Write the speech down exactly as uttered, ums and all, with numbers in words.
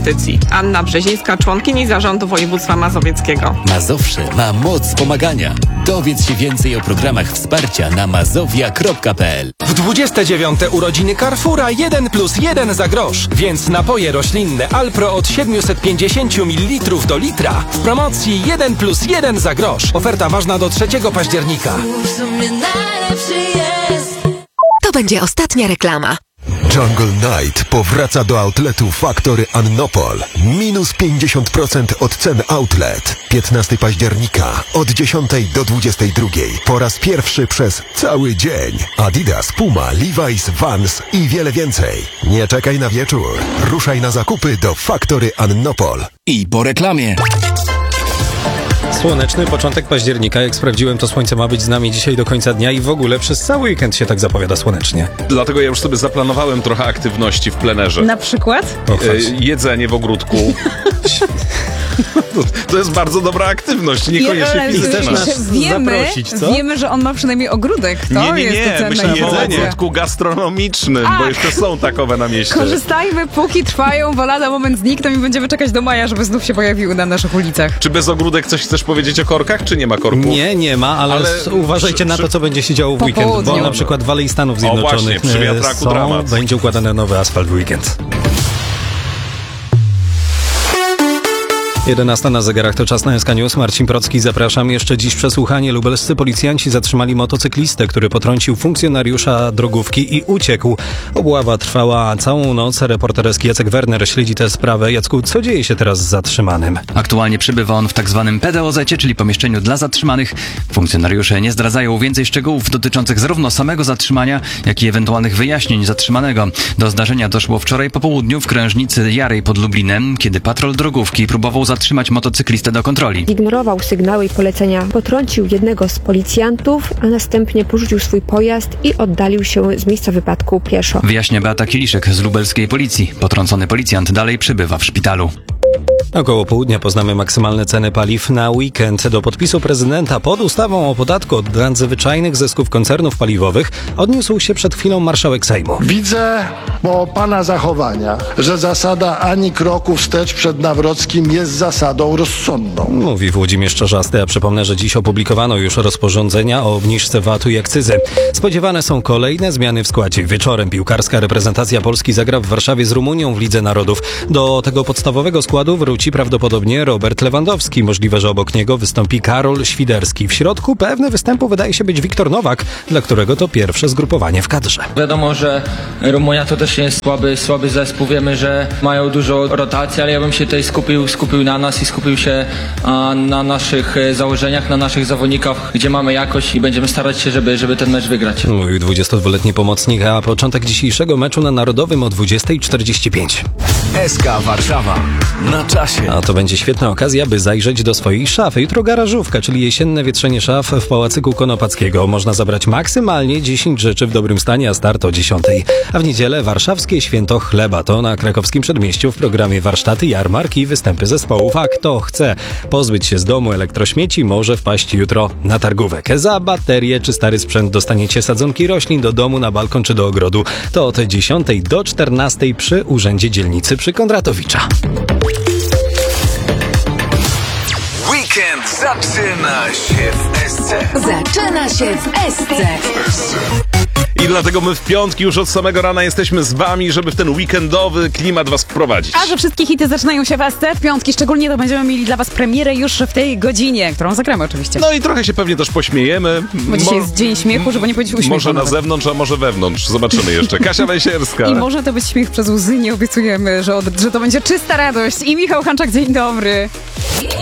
Anna Brzezińska, członkini Zarządu Województwa Mazowieckiego. Mazowsze ma moc pomagania. Dowiedz się więcej o programach wsparcia na mazowia kropka p l. W dwudzieste dziewiąte urodziny Carrefoura jeden plus jeden za grosz, więc napoje roślinne Alpro od siedemset pięćdziesiąt mililitrów do litra w promocji jeden plus jeden za grosz. Oferta ważna do trzeciego października. To będzie ostatnia reklama. Jungle Night powraca do outletu Factory Annopol. Minus pięćdziesiąt procent od cen outlet. piętnastego października od dziesiątej do dwudziestej drugiej. Po raz pierwszy przez cały dzień. Adidas, Puma, Levi's, Vans i wiele więcej. Nie czekaj na wieczór. Ruszaj na zakupy do Factory Annopol. I po reklamie. Słoneczny początek października, jak sprawdziłem, to słońce ma być z nami dzisiaj do końca dnia i w ogóle przez cały weekend się tak zapowiada słonecznie. Dlatego ja już sobie zaplanowałem trochę aktywności w plenerze. Na przykład? E, jedzenie w ogródku. To jest bardzo dobra aktywność, niekoniecznie fizyczna. Wiemy, zaprosić, co? wiemy, że on ma przynajmniej ogródek. To nie, nie, jest nie, to myślę cenne. o ogródku gastronomicznym, A. bo jeszcze są takowe na mieście. Korzystajmy, póki trwają, bo lada moment znikną i będziemy czekać do maja, żeby znów się pojawiły na naszych ulicach. Czy bez ogródek coś chcesz powiedzieć o korkach, czy nie ma korków? Nie, nie ma, ale, Ale uważajcie przy, na to, co będzie się działo w po weekend, bo południu. na przykład w Alei Stanów Zjednoczonych właśnie, przy wiatraku są, dramat. będzie układany nowy asfalt w weekend. jedenasta na zegarach, to czas na S K News. Marcin Procki, zapraszam. Jeszcze dziś przesłuchanie. Lubelscy policjanci zatrzymali motocyklistę, który potrącił funkcjonariusza drogówki i uciekł. Obława trwała całą noc. Reporter Jacek Werner śledzi tę sprawę. Jacku, co dzieje się teraz z zatrzymanym? Aktualnie przebywa on w tak zwanym P D O Z-cie, czyli pomieszczeniu dla zatrzymanych. Funkcjonariusze nie zdradzają więcej szczegółów dotyczących zarówno samego zatrzymania, jak i ewentualnych wyjaśnień zatrzymanego. Do zdarzenia doszło wczoraj po południu w krężnicy Jarej pod Lublinem, kiedy patrol drogówki próbował zatrzymać motocyklistę do kontroli. Ignorował sygnały i polecenia, potrącił jednego z policjantów, a następnie porzucił swój pojazd i oddalił się z miejsca wypadku pieszo. Wyjaśnia Beata Kiliszek z lubelskiej policji. Potrącony policjant dalej przebywa w szpitalu. Około południa poznamy maksymalne ceny paliw na weekend. Do podpisu prezydenta pod ustawą o podatku od nadzwyczajnych zysków koncernów paliwowych odniósł się przed chwilą marszałek Sejmu. Widzę po pana zachowania, że zasada ani kroku wstecz przed Nawrockim jest zasadą rozsądną. Mówi Włodzimierz Czarzasty, a przypomnę, że dziś opublikowano już rozporządzenia o obniżce V A T-u i akcyzy. Spodziewane są kolejne zmiany w składzie. Wieczorem piłkarska reprezentacja Polski zagra w Warszawie z Rumunią w Lidze Narodów. Do tego podstawowego składu wróci prawdopodobnie Robert Lewandowski. Możliwe, że obok niego wystąpi Karol Świderski. W środku pewny występu wydaje się być Wiktor Nowak, dla którego to pierwsze zgrupowanie w kadrze. Wiadomo, że Rumunia to też jest słaby, słaby zespół. Wiemy, że mają dużo rotacji, ale ja bym się tutaj skupił, skupił na nas i skupił się a, na naszych założeniach, na naszych zawodnikach, gdzie mamy jakość i będziemy starać się, żeby, żeby ten mecz wygrać. Mówił dwudziestodwuletni pomocnik, a początek dzisiejszego meczu na Narodowym o dwudziestej czterdzieści pięć. S K Warszawa. Na czasie. A to będzie świetna okazja, by zajrzeć do swojej szafy. Jutro garażówka, czyli jesienne wietrzenie szaf w Pałacyku Konopackiego. Można zabrać maksymalnie dziesięć rzeczy w dobrym stanie, a start o dziesiątej. A w niedzielę warszawskie święto chleba. To na krakowskim przedmieściu w programie warsztaty, jarmarki i występy zespołów. A kto chce pozbyć się z domu elektrośmieci, może wpaść jutro na targówek. Za baterie czy stary sprzęt dostaniecie sadzonki roślin do domu, na balkon czy do ogrodu. To od dziesiątej do czternastej przy Urzędzie Dzielnicy przy Kondratowicza. Weekend zaczyna się w S C. Zaczyna się w S C. I dlatego my w piątki już od samego rana jesteśmy z wami, żeby w ten weekendowy klimat was wprowadzić. A że wszystkie hity zaczynają się w S C, w piątki szczególnie, to będziemy mieli dla was premierę już w tej godzinie, którą zagramy oczywiście. No i trochę się pewnie też pośmiejemy. Bo dzisiaj jest dzień śmiechu, żeby nie powiedzieć uśmiechu. Może na nawet. zewnątrz, a może wewnątrz. Zobaczymy jeszcze. Kasia Wejsierska. I może to być śmiech przez łzy, nie obiecujemy, że, od, że to będzie czysta radość. I Michał Hanczak, dzień dobry.